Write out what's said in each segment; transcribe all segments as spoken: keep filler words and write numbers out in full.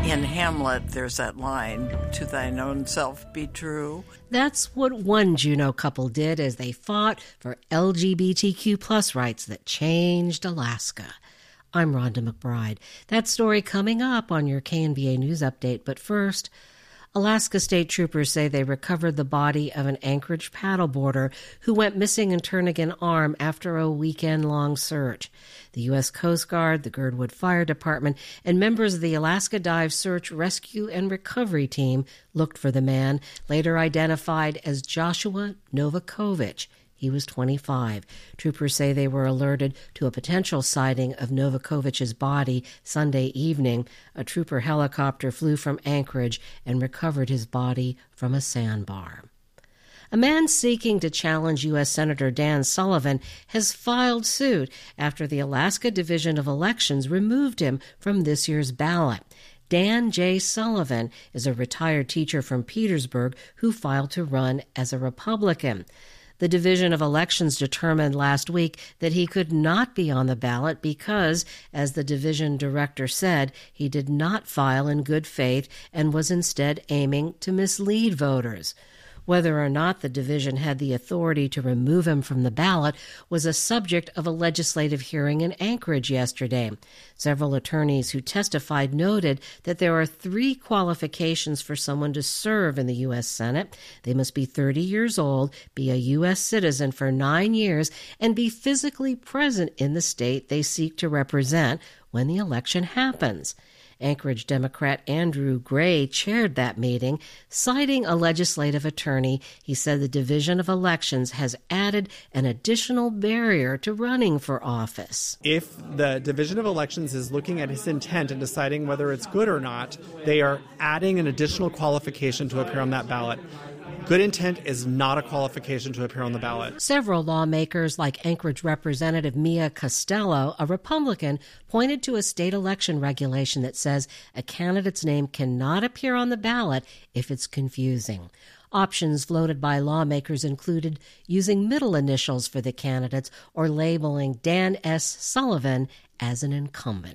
In Hamlet, there's that line, "To thine own self be true." That's what one Juneau couple did as they fought for L G B T Q plus rights that changed Alaska. I'm Rhonda McBride. That story coming up on your K N B A News Update. But first, Alaska State Troopers say they recovered the body of an Anchorage paddleboarder who went missing in Turnagain Arm after a weekend-long search. The U S Coast Guard, the Girdwood Fire Department, and members of the Alaska Dive Search, Rescue, and Recovery Team looked for the man, later identified as Joshua Novakovich. He was twenty-five. Troopers say they were alerted to a potential sighting of Novakovich's body Sunday evening. A trooper helicopter flew from Anchorage and recovered his body from a sandbar. A man seeking to challenge U S Senator Dan Sullivan has filed suit after the Alaska Division of Elections removed him from this year's ballot. Dan J. Sullivan is a retired teacher from Petersburg who filed to run as a Republican. The Division of Elections determined last week that he could not be on the ballot because, as the division director said, he did not file in good faith and was instead aiming to mislead voters. Whether or not the division had the authority to remove him from the ballot was a subject of a legislative hearing in Anchorage yesterday. Several attorneys who testified noted that there are three qualifications for someone to serve in the U S Senate. They must be thirty years old, be a U S citizen for nine years, and be physically present in the state they seek to represent when the election happens. Anchorage Democrat Andrew Gray chaired that meeting. Citing a legislative attorney, he said the Division of Elections has added an additional barrier to running for office. If the Division of Elections is looking at his intent and deciding whether it's good or not, they are adding an additional qualification to appear on that ballot. Good intent is not a qualification to appear on the ballot. Several lawmakers, like Anchorage Representative Mia Costello, a Republican, pointed to a state election regulation that says a candidate's name cannot appear on the ballot if it's confusing. Options floated by lawmakers included using middle initials for the candidates or labeling Dan S. Sullivan as an incumbent.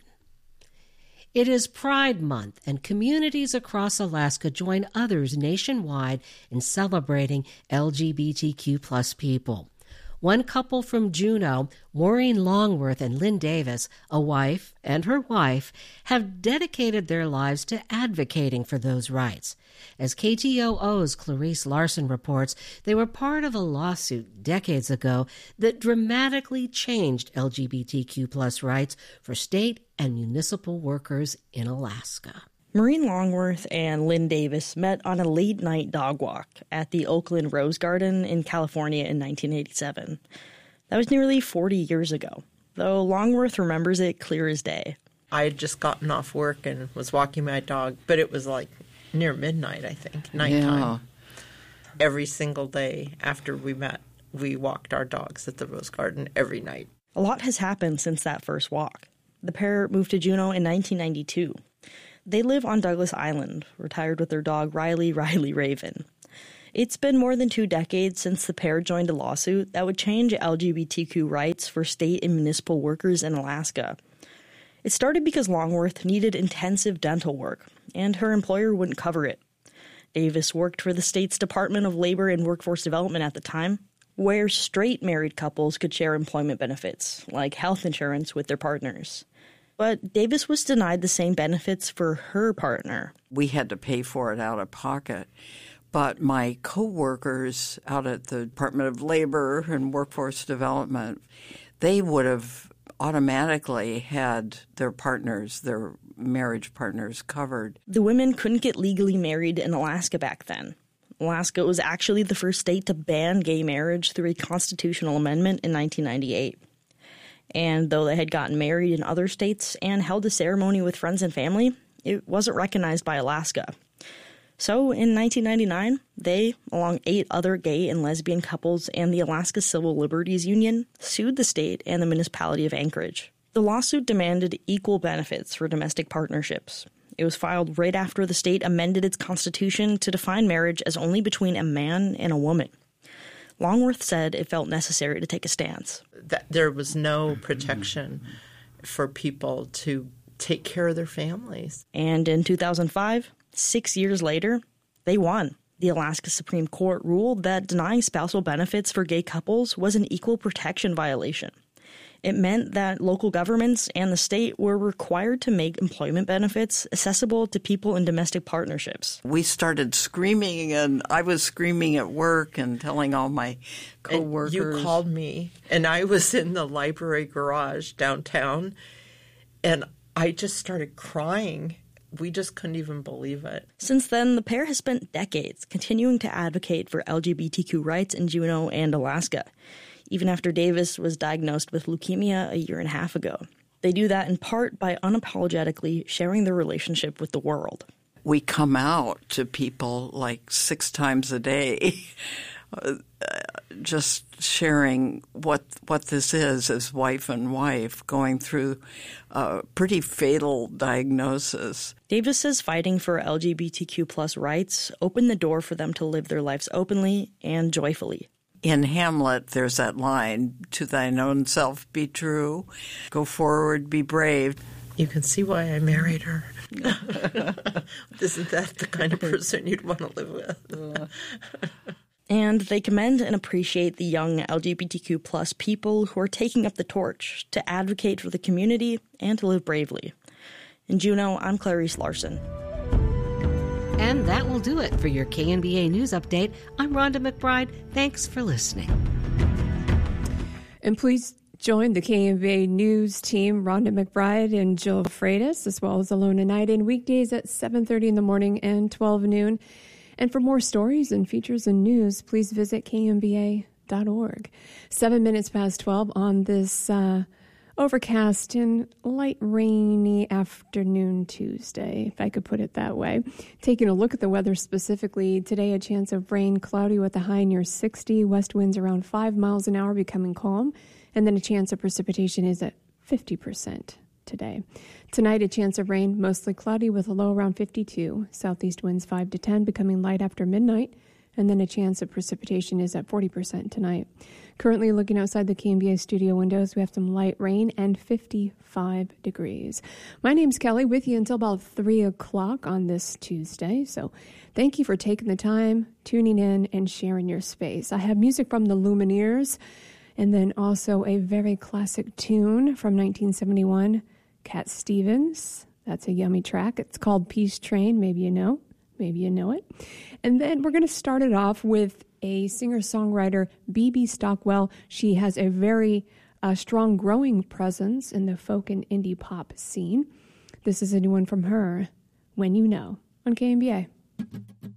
It is Pride Month, and communities across Alaska join others nationwide in celebrating L G B T Q plus people. One couple from Juneau, Maureen Longworth and Lynn Davis, a wife and her wife, have dedicated their lives to advocating for those rights. As K T O O's Clarice Larson reports, they were part of a lawsuit decades ago that dramatically changed L G B T Q plus rights for state and municipal workers in Alaska. Maureen Longworth and Lynn Davis met on a late-night dog walk at the Oakland Rose Garden in California in nineteen eighty-seven. That was nearly forty years ago, though Longworth remembers it clear as day. I had just gotten off work and was walking my dog, but it was like near midnight, I think, nighttime. Yeah. Every single day after we met, we walked our dogs at the Rose Garden every night. A lot has happened since that first walk. The pair moved to Juneau in nineteen ninety-two. They live on Douglas Island, retired with their dog Riley Riley Raven. It's been more than two decades since the pair joined a lawsuit that would change L G B T Q rights for state and municipal workers in Alaska. It started because Longworth needed intensive dental work, and her employer wouldn't cover it. Davis worked for the state's Department of Labor and Workforce Development at the time, where straight married couples could share employment benefits, like health insurance, with their partners. But Davis was denied the same benefits for her partner. We had to pay for it out of pocket. But my coworkers out at the Department of Labor and Workforce Development, they would have automatically had their partners, their marriage partners, covered. The women couldn't get legally married in Alaska back then. Alaska was actually the first state to ban gay marriage through a constitutional amendment in nineteen ninety-eight. And though they had gotten married in other states and held a ceremony with friends and family, it wasn't recognized by Alaska. So in nineteen ninety-nine, they, along eight other gay and lesbian couples and the Alaska Civil Liberties Union, sued the state and the municipality of Anchorage. The lawsuit demanded equal benefits for domestic partnerships. It was filed right after the state amended its constitution to define marriage as only between a man and a woman. Longworth said it felt necessary to take a stance. That there was no protection for people to take care of their families. And in two thousand five, six years later, they won. The Alaska Supreme Court ruled that denying spousal benefits for gay couples was an equal protection violation. It meant that local governments and the state were required to make employment benefits accessible to people in domestic partnerships. We started screaming, and I was screaming at work and telling all my coworkers. And you called me, and I was in the library garage downtown, and I just started crying. We just couldn't even believe it. Since then, the pair has spent decades continuing to advocate for L G B T Q rights in Juneau and Alaska, even after Davis was diagnosed with leukemia a year and a half ago. They do that in part by unapologetically sharing their relationship with the world. We come out to people like six times a day, uh, just sharing what what this is as wife and wife going through a pretty fatal diagnosis. Davis says fighting for L G B T Q plus rights opened the door for them to live their lives openly and joyfully. In Hamlet, there's that line, "To thine own self be true, go forward, be brave." You can see why I married her. Isn't that the kind of person you'd want to live with? And they commend and appreciate the young L G B T Q plus people who are taking up the torch to advocate for the community and to live bravely. In Juneau, I'm Clarice Larson. And that will do it for your K N B A News Update. I'm Rhonda McBride. Thanks for listening. And please join the K N B A News team, Rhonda McBride and Jill Freitas, as well as Alona Knighton, weekdays at seven thirty in the morning and twelve noon. And for more stories and features and news, please visit K N B A dot org. Seven minutes past twelve on this uh, overcast and light rainy afternoon Tuesday, if I could put it that way. Taking a look at the weather specifically, today a chance of rain, cloudy with a high near sixty, west winds around five miles an hour becoming calm, and then a chance of precipitation is at fifty percent today. Tonight, a chance of rain, mostly cloudy with a low around fifty-two, southeast winds five to ten becoming light after midnight, and then a chance of precipitation is at forty percent tonight. Currently looking outside the K N B A studio windows, we have some light rain and fifty-five degrees. My name's Kelly, with you until about three o'clock on this Tuesday. So thank you for taking the time, tuning in, and sharing your space. I have music from the Lumineers, and then also a very classic tune from nineteen seventy-one, Cat Stevens. That's a yummy track. It's called Peace Train. Maybe you know. Maybe you know it. And then we're going to start it off with a singer-songwriter, B B Stockwell. She has a very uh, strong growing presence in the folk and indie pop scene. This is a new one from her, When You Know, on K N B A.